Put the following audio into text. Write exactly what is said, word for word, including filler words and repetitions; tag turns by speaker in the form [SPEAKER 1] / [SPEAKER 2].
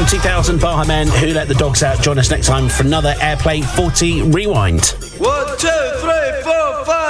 [SPEAKER 1] from two thousand, Baha Men, Who Let the Dogs Out. Join us next time for another Airplay forty Rewind.
[SPEAKER 2] One, two, three, four, five.